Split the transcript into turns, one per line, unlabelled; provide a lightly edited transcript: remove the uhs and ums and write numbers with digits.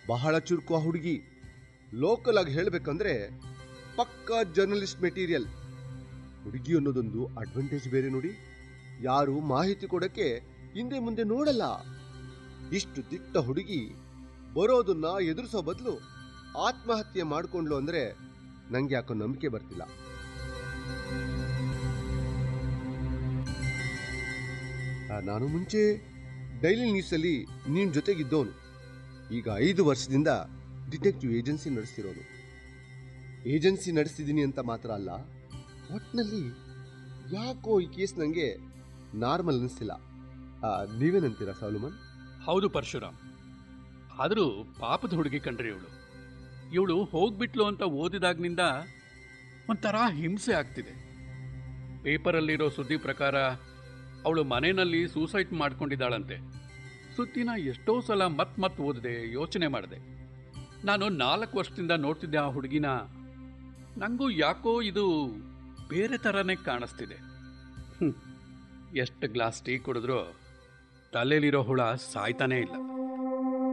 ಬಹಳ ಚುರುಕು ಆ ಹುಡುಗಿ. ಲೋಕಲ್ ಆಗಿ ಹೇಳಬೇಕಂದ್ರೆ ಪಕ್ಕಾ ಜರ್ನಲಿಸ್ಟ್ ಮೆಟೀರಿಯಲ್. ಹುಡುಗಿ ಅನ್ನೋದೊಂದು ಅಡ್ವಾಂಟೇಜ್ ಬೇರೆ ನೋಡಿ. ಯಾರು ಮಾಹಿತಿ ಕೊಡಕ್ಕೆ ಹಿಂದೆ ಮುಂದೆ ನೋಡಲ್ಲ. ಇಷ್ಟು ದಿಟ್ಟ ಹುಡುಗಿ ಬರೋದನ್ನ ಎದುರಿಸೋ ಬದಲು ಆತ್ಮಹತ್ಯೆ ಮಾಡ್ಕೊಂಡ್ಲು ಅಂದ್ರೆ ನಂಗೆ ಯಾಕೋ ನಂಬಿಕೆ ಬರ್ತಿಲ್ಲ. ನಾನು ಮುಂಚೆ ಡೈಲಿ ನ್ಯೂಸಲ್ಲಿ ನಿನ್ ಜೊತೆಗಿದ್ದವನು. ಈಗ 5 ವರ್ಷದಿಂದ ಡಿಟೆಕ್ಟಿವ್ ಏಜೆನ್ಸಿ ನಡೆಸ್ತಿರೋನು. ಏಜೆನ್ಸಿ ನಡೆಸ್ತಿದ್ದೀನಿ ಅಂತ ಮಾತ್ರ ಅಲ್ಲ, ಒಟ್ಟಿನಲ್ಲಿ ಯಾಕೋ ಈ ಕೇಸ್ ನನಗೆ ನಾರ್ಮಲ್ ಅನಿಸ್ತಿಲ್ಲ. ನೀವೇನಂತೀರಾ ಸಾಲುಮನ್?
ಹೌದು ಪರಶುರಾಮ್, ಆದರೂ ಪಾಪದ ಹುಡುಗಿ ಕಂಡ್ರಿ ಇವಳು ಹೋಗ್ಬಿಟ್ಲು ಅಂತ ಓದಿದಾಗ್ನಿಂದ ಒಂಥರ ಹಿಂಸೆ ಆಗ್ತಿದೆ. ಪೇಪರಲ್ಲಿರೋ ಸುದ್ದಿ ಪ್ರಕಾರ ಅವಳು ಮನೆಯಲ್ಲಿ ಸೂಸೈಡ್ ಮಾಡ್ಕೊಂಡಿದ್ದಾಳಂತೆ. ಸುದ್ದಿನ ಎಷ್ಟೋ ಸಲ ಮತ್ ಓದಿದೆ, ಯೋಚನೆ ಮಾಡಿದೆ. ನಾನು 4 ವರ್ಷದಿಂದ ನೋಡ್ತಿದ್ದೆ ಆ ಹುಡುಗಿನ. ನನಗೂ ಯಾಕೋ ಇದು ಬೇರೆ ಥರನೇ ಕಾಣಿಸ್ತಿದೆ. ಎಷ್ಟು ಗ್ಲಾಸ್ ಟೀ ಕುಡಿದ್ರೂ ತಲೆಯಲ್ಲಿರೋ ಹುಳ ಸಾಯ್ತಾನೇ ಇಲ್ಲ.